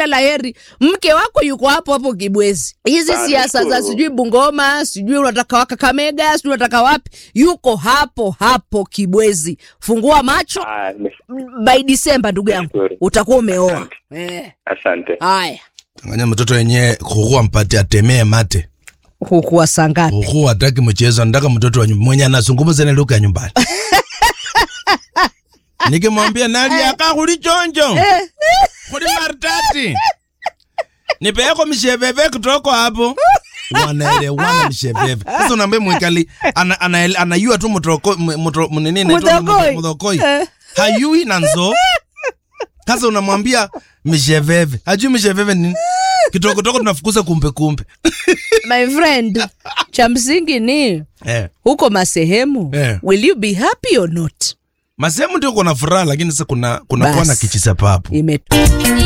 kila laheri. Mke wako yuko hapo Kibwezi. Hizi siasa za sijui Bungoma, sijui unataka waka Kakamega, sijui unataka wapi, yuko hapo Kibwezi. Fungua macho. By December ndugu yangu utakuwa umeoa. Asante. Haya. Nganya mtoto yenyewe kuhua mpate atemee mate. Hukuwa sangapi? Hukuwa hataki mchezo, nataka mtoto wa nyumbani. Mwenye anazungumza na Luka nyumbani. Nikimwambia nali akakuli chonjo. Kuli martati. Nipeko misheveve kutoka hapo. Wanaelewana misheveve. Sasa unaambia mwikali anayua tu mudokoi. Hayui nanzo. Sasa unamwambia misheveve. Hajui misheveve nini? Kitoko tunafukuza kumbe. My friend, cha msingi ni huko masehemu, will you be happy or not? Masehemu ndio kuna furaha, lakini sasa kuna kuwa na kichisa papo.